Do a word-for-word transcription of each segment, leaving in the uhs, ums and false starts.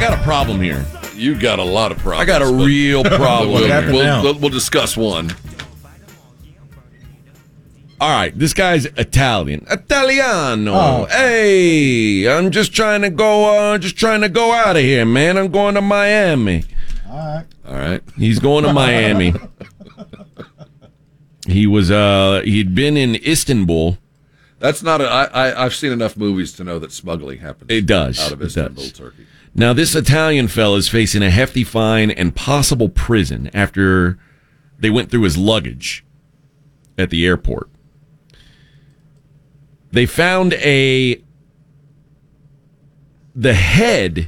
got a problem here. You got a lot of problems. I got a real problem. we'll, here. we'll, we'll, we'll discuss one. All right, this guy's Italian. Italiano. Oh. Hey, I'm just trying to go. Uh, just trying to go out of here, man. I'm going to Miami. All right. All right. He's going to Miami. He was. Uh, he'd been in Istanbul. That's not a. I, I, I've seen enough movies to know that smuggling happens. It does. Out of It Istanbul, does. Turkey. Now, this Italian fella is facing a hefty fine and possible prison after they went through his luggage at the airport. They found a the head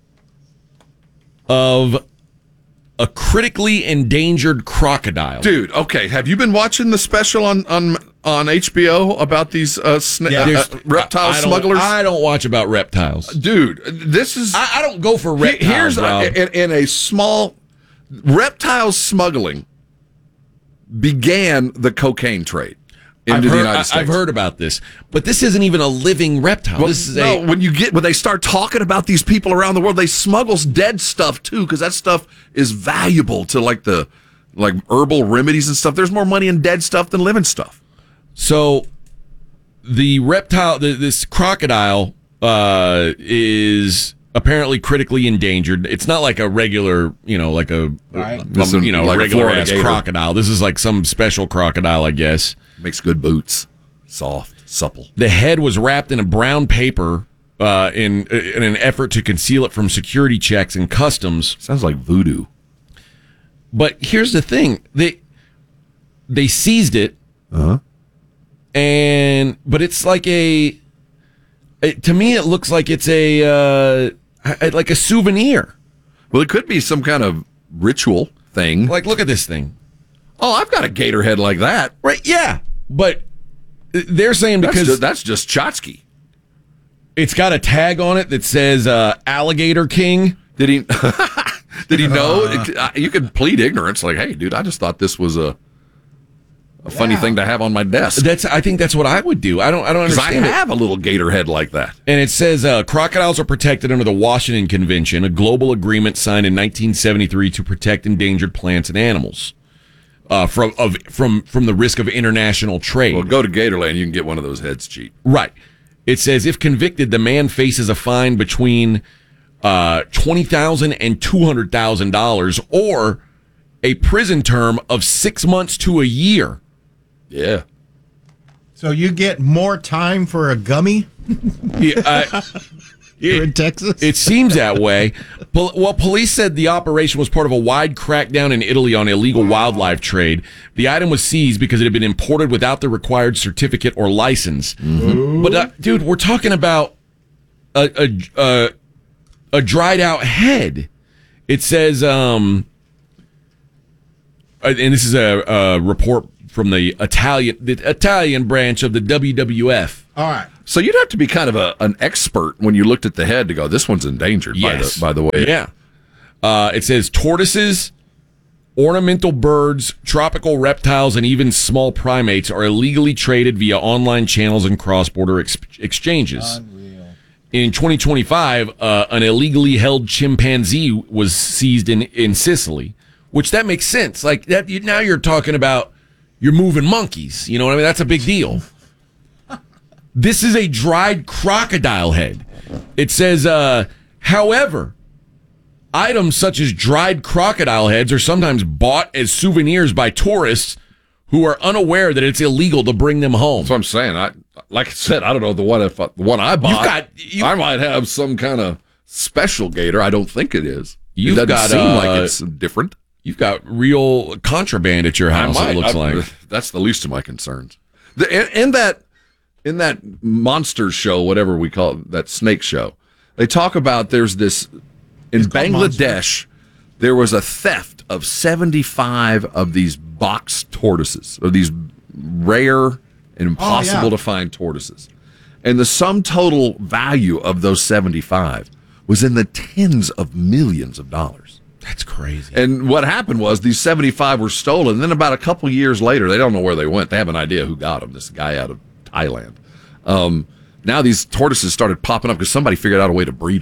of a critically endangered crocodile. Dude, okay. Have you been watching the special on on, on H B O about these uh, sna- Yeah, uh, there's- uh, reptile I- I don't- smugglers? I don't watch about reptiles. Dude, this is. I, I don't go for He- reptiles, Here's Rob. a, in, in a small reptile smuggling began the cocaine trade into I've the heard, United I- States. I've heard about this, but this isn't even a living reptile. Well, this is no, a when you get when they start talking about these people around the world, they smuggle dead stuff too, because that stuff is valuable to like the like herbal remedies and stuff. There's more money in dead stuff than living stuff. So the reptile, the, this crocodile, uh, is apparently critically endangered. It's not like a regular, you know, like a, Right. um, This is you know, like a regular Florida ass gator. crocodile. This is like some special crocodile, I guess. Makes good boots, soft, supple. The head was wrapped in a brown paper uh, in in an effort to conceal it from security checks and customs. Sounds like voodoo. But here's the thing: they they seized it, Uh-huh. and but it's like a. It, to me, it looks like it's a uh, like a souvenir. Well, it could be some kind of ritual thing. Like, look at this thing. Oh, I've got a gator head like that. Right? Yeah, but they're saying That's because just, that's just Chotsky. it's got a tag on it that says uh, "Alligator King." Did he? Did he know? It- uh, you could plead ignorance, like, "Hey, dude, I just thought this was a a funny Yeah. thing to have on my desk." That's. I think that's what I would do. I don't. I don't Because I understand it. have a little gator head like that. And it says uh, crocodiles are protected under the Washington Convention, a global agreement signed in nineteen seventy-three to protect endangered plants and animals uh, from of from from the risk of international trade. Well, go to Gatorland, you can get one of those heads cheap. Right. It says if convicted, the man faces a fine between uh, twenty thousand dollars and two hundred thousand dollars, or a prison term of six months to a year. Yeah. So you get more time for a gummy Yeah, uh, here in Texas? It seems that way. Pol- Well, police said the operation was part of a wide crackdown in Italy on illegal wildlife trade. The item was seized because it had been imported without the required certificate or license. But, uh, dude, we're talking about a, a, a, a dried out head. It says, um, uh, and this is a, a report from the Italian, the Italian branch of the W W F. All right. So you'd have to be kind of a, an expert when you looked at the head to go, this one's endangered, Yes. by, the, by the way. Yeah. Uh, it says tortoises, ornamental birds, tropical reptiles, and even small primates are illegally traded via online channels and cross-border ex- exchanges. Unreal. In twenty twenty-five, uh, an illegally held chimpanzee was seized in, in Sicily, which that makes sense. Like that, you, now you're talking about you're moving monkeys. You know what I mean? That's a big deal. This is a dried crocodile head. It says, uh, however, items such as dried crocodile heads are sometimes bought as souvenirs by tourists who are unaware that it's illegal to bring them home. That's what I'm saying. I, like I said, I don't know the one if I, the one I bought. got- you- I might have some kind of special gator. I don't think it is. You've it doesn't got, seem uh, like it's different. You've got real contraband at your house, I it might. looks I- like. That's the least of my concerns. The, in, in that in that monster show, whatever we call it, that snake show, they talk about there's this in It's called Bangladesh. There was a theft of seventy-five of these box tortoises, or these rare and impossible Oh, yeah. to find tortoises, and the sum total value of those seventy-five was in the tens of millions of dollars. That's crazy. And what happened was these seventy-five were stolen. And then about a couple years later, they don't know where they went. They have an idea who got them, this guy out of Thailand. Um, now these tortoises started popping up because somebody figured out a way to breed them.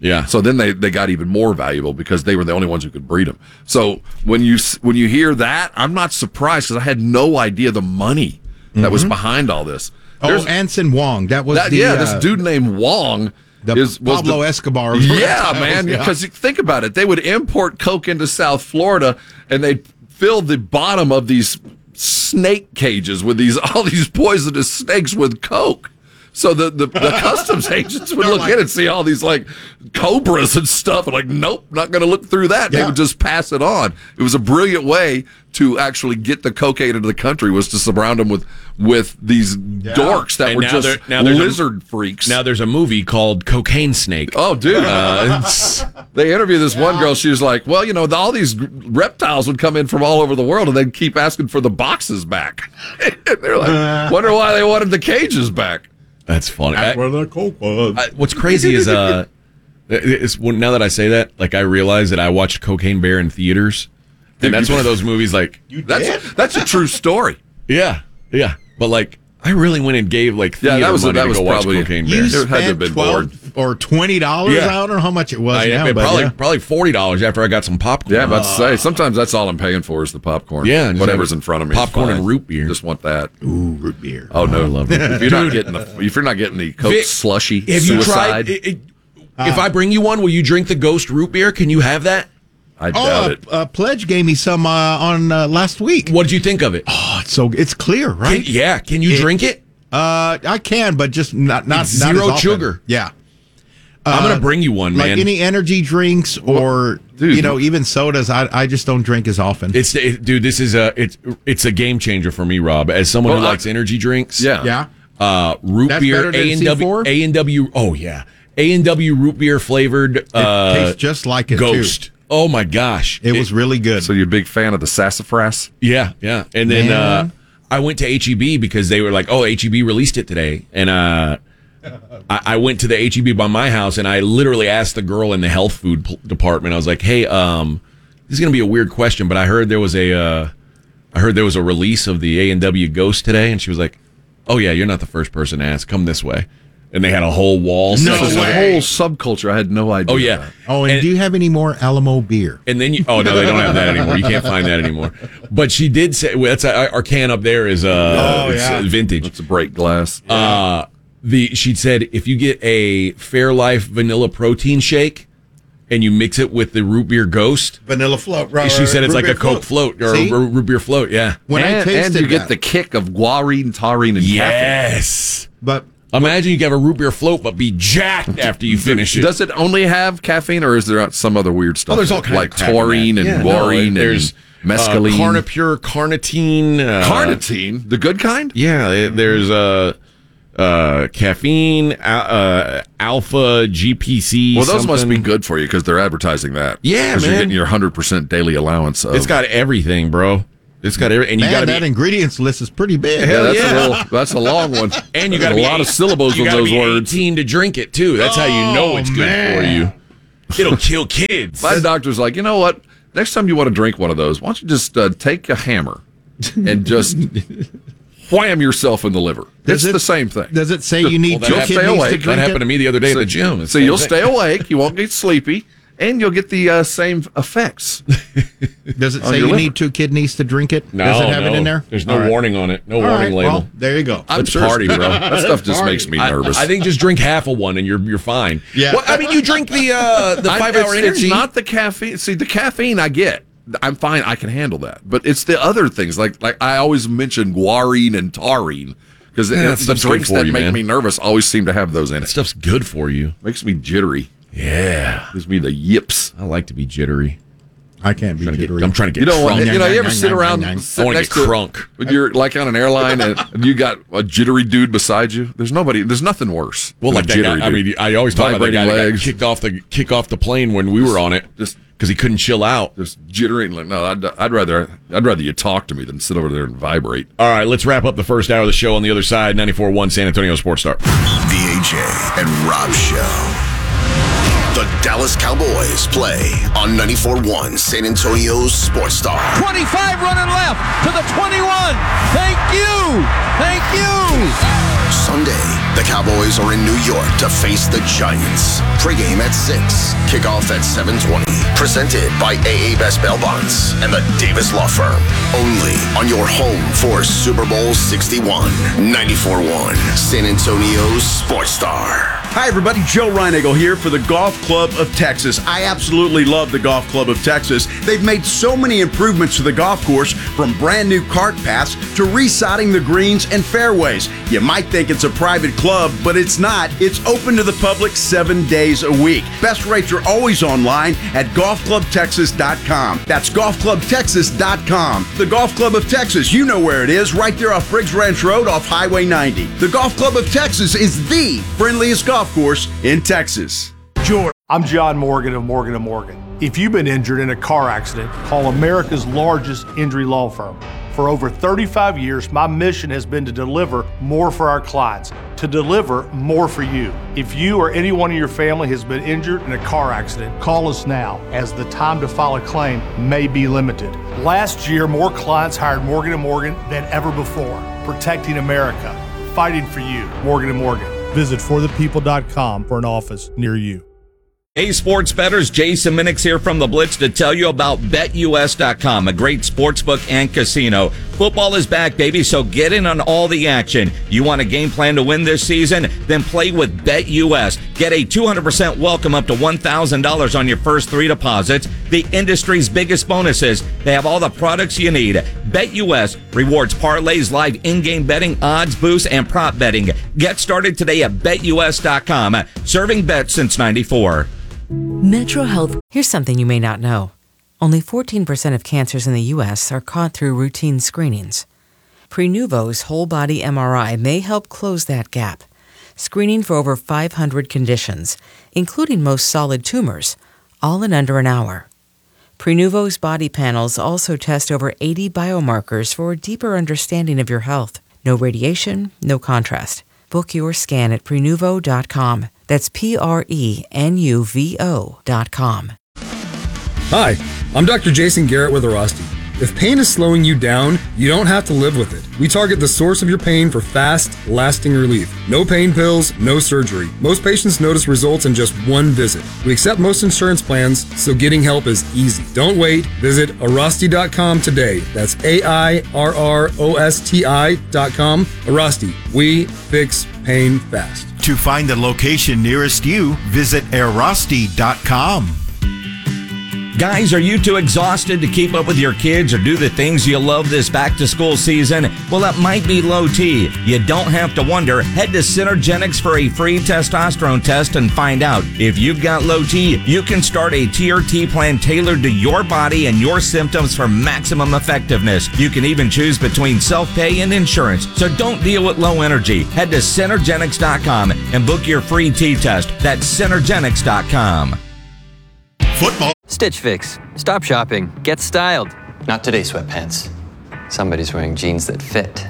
Yeah. So then they, they got even more valuable because they were the only ones who could breed them. So when you when you hear that, I'm not surprised because I had no idea the money that mm-hmm. was behind all this. There's, oh, Anson Wong. That was that, the, yeah. uh, This dude named Wong. The is, was Pablo the, Escobar. Yeah, man. Because yeah. think about it. They would import coke into South Florida, and they'd fill the bottom of these snake cages with these all these poisonous snakes with coke. So the, the, the customs agents would look like, in and see all these like cobras and stuff and like, nope, not going to look through that. Yeah. They would just pass it on. It was a brilliant way to actually get the cocaine into the country was to surround them with with these yeah. dorks that and were now just now lizard a, freaks. Now there's a movie called Cocaine Snake. Oh, dude. Uh, they interviewed this yeah. one girl. She was like, well, you know, all these reptiles would come in from all over the world and they'd keep asking for the boxes back. And they're like, uh, wonder why they wanted the cages back. That's funny. That's I, where the coke was. I, what's crazy is uh, it's, now that I say that, like I realize that I watched Cocaine Bear in theaters, and that's one of those movies. Like you that's did? that's a true story. Yeah, yeah. But like, I really went and gave like theater yeah, that was money that to was go probably watch Cocaine Bear. You It had to have been twelve or twenty dollars. Yeah. I don't know how much it was. I, now, it, but probably yeah. probably forty dollars after I got some popcorn. Yeah, I'm about to say sometimes that's all I'm paying for is the popcorn. Yeah, and whatever's in front of me. popcorn and root beer. Just want that. Ooh, root beer. Oh no, I love root beer. if you're not getting the if you're not getting the Coke Vic, slushy have you suicide. tried? It, it, if I bring you one, will you drink the Ghost root beer? Can you have that? I Oh, doubt uh, it. uh, Pledge gave me some uh, on uh, last week. What did you think of it? Oh, it's so it's clear, right? Can, yeah, can you It- drink it? Uh, I can, but just not not, It's not zero as often. sugar. Yeah. I'm Uh, gonna bring you one, like man. any energy drinks or dude. you know even sodas. I I just don't drink as often. It's it, dude. This is a it's it's a game changer for me, Rob. As someone Well, who I- likes energy drinks. Yeah. yeah. Uh, root That's beer, better than A and W, C four? A and W. Oh yeah, A and W root beer flavored. It Uh, tastes just like it. Ghost. Too. Oh my gosh, It, was really good. So you're a big fan of the sassafras? yeah, yeah. And then uh, Man. I went to H E B because they were like, "Oh, H E B released it today," and uh, I, I went to the H E B by my house, and I literally asked the girl in the health food p- department. I was like, "Hey, um, this is gonna be a weird question, but I heard there was a, uh, I heard there was a release of the A and W Ghost today," and she was like, "Oh yeah, you're not the first person to ask. Come this way." And they had a whole wall. No There's section. a way. whole subculture. I had no idea. Oh yeah. about. oh, and, and- do you have any more Alamo beer? And then you, oh no, they don't have that anymore. You can't find that anymore. But she did say, well, that's uh, our can up there is uh, Oh, it's, yeah. uh, vintage. It's a break glass. Uh, the she said if you get a Fairlife vanilla protein shake and you mix it with the root beer Ghost, Vanilla float. Right, she said it's like a Coke float, or See? a root beer float. Yeah. When I and, tasted and you get that, the kick of guarine, taurine, and caffeine. Yes. but Imagine you can have a root beer float, but be jacked after you finish it. Does it only have caffeine, or is there some other weird stuff? Oh, there's all kinds like of crap in taurine that. and Yeah, no, guarine there's and mescaline. Uh, Carnipure, carnitine. Uh, Carnitine, the good kind. Yeah, it- there's uh, uh, caffeine, uh, uh, alpha, G P C. Well, those must something. be good for you because they're advertising that. Yeah, 'Cause you're man. getting your hundred percent daily allowance. Of, It's got everything, bro. It's got every, and you man, got to that be, ingredients list is pretty big. yeah, hell that's yeah. a little. That's a long one. and you There's got to be a lot eight- of syllables you in gotta those be words. eighteen to drink it too. That's how you know Oh, it's good man. for you. It'll kill kids. My doctor's like, you know what? Next time you want to drink one of those, why don't you just uh, take a hammer and just wham yourself in the liver? Does it's it- the same thing. Does it say you need that two happened- stay kidneys awake. to That drink That happened to it? me the other day so, at the gym. It's So the you'll same stay thing. awake, you won't get sleepy, and you'll get the uh, same effects. Does it on say your you liver. need two kidneys to drink it? No, Does it have no. it in there? There's no All right. warning on it. No All warning right, label. well, there you go. I'm Let's sure- party, bro. That stuff just Party. makes me I, nervous. I think just drink half of one and you're you're fine. Yeah. Well, I mean, you drink the uh, the I- five it's, hour it's energy. not the caffeine. See, the caffeine I get. I'm fine. I can handle that. But it's the other things. Like like I always mention guarine and taurine because Yeah, that the stuff's drinks good for that you, make man. me nervous always seem to have those in that it. stuff's good for you. Makes me jittery. Yeah, Gives me the yips. I like to be jittery. I can't be I'm trying to get, jittery. I'm trying to You get know what? crunk. You know, you ever Nyang, sit nyang, around nyang, nyang. sit I wanna next get to crunk. when you're like on an airline and, and you got a jittery dude beside you. There's nobody. There's nothing worse. Well, than like a that jittery guy, I dude. mean, I always talk about that Vibrating guy that got legs. kicked off the kick off the plane when we were on it, Just- because he couldn't chill out. just jittering. Like, no, I'd, I'd rather I'd rather you talk to me than sit over there and vibrate. All right, let's wrap up the first hour of the show on the other side. ninety-four point one San Antonio Sports Star. The A J and Rob Show. The Dallas Cowboys play on ninety-four point one San Antonio's Sports Star. twenty-five running left to the twenty-one. Thank you. Thank you. Sunday, the Cowboys are in New York to face the Giants. Pre-game at six, kickoff at seven twenty. Presented by A A Best Bail Bonds and the Davis Law Firm. Only on your home for Super Bowl sixty-one. ninety-four point one San Antonio's Sports Star. Hi, everybody. Joe Reinagle here for the Golf Club of Texas. I absolutely love the Golf Club of Texas. They've made so many improvements to the golf course, from brand new cart paths to resodding the greens and fairways. You might think it's a private club, but it's not. It's open to the public seven days a week. Best rates are always online at golf club texas dot com. That's golf club texas dot com. The Golf Club of Texas, you know where it is, right there off Briggs Ranch Road off Highway ninety. The Golf Club of Texas is the friendliest golf course in Texas. George, I'm John Morgan of Morgan and Morgan. If you've been injured in a car accident, call America's largest injury law firm. For over thirty-five years, my mission has been to deliver more for our clients, to deliver more for you. If you or anyone in your family has been injured in a car accident, call us now, as the time to file a claim may be limited. Last year, more clients hired Morgan and Morgan than ever before, protecting America, fighting for you. Morgan and Morgan. Visit for the people dot com for an office near you. Hey, sports bettors, Jason Minix here from The Blitz to tell you about bet U S dot com, a great sportsbook and casino. Football is back, baby, so get in on all the action. You want a game plan to win this season? Then play with BetUS. Get a two hundred percent welcome up to one thousand dollars on your first three deposits. The industry's biggest bonuses. They have all the products you need. BetUS rewards parlays, live in-game betting, odds boosts, and prop betting. Get started today at bet U S dot com. Serving bets since ninety-four. Metro Health. Here's something you may not know. Only fourteen percent of cancers in the U S are caught through routine screenings. Prenuvo's whole-body M R I may help close that gap, screening for over five hundred conditions, including most solid tumors, all in under an hour. Prenuvo's body panels also test over eighty biomarkers for a deeper understanding of your health. No radiation, no contrast. Book your scan at prenuvo dot com. That's P R E N U V O dot com. Hi, I'm Doctor Jason Garrett with Arasti. If pain is slowing you down, you don't have to live with it. We target the source of your pain for fast, lasting relief. No pain pills, no surgery. Most patients notice results in just one visit. We accept most insurance plans, so getting help is easy. Don't wait. Visit Arasti dot com today. That's A I R R O S T I dot com. Arasti. We fix pain fast. To find the location nearest you, visit Arasti dot com. Guys, are you too exhausted to keep up with your kids or do the things you love this back-to-school season? Well, that might be low T. You don't have to wonder. Head to Synergenics for a free testosterone test and find out. If you've got low T, you can start a T R T plan tailored to your body and your symptoms for maximum effectiveness. You can even choose between self-pay and insurance, so don't deal with low energy. Head to Synergenics dot com and book your free T test. That's Synergenics dot com. Football. Stitch Fix. Stop shopping. Get styled. Not today, sweatpants. Somebody's wearing jeans that fit.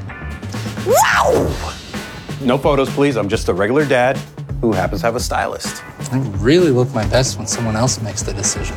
Wow! No photos, please. I'm just a regular dad who happens to have a stylist. I really look my best when someone else makes the decision.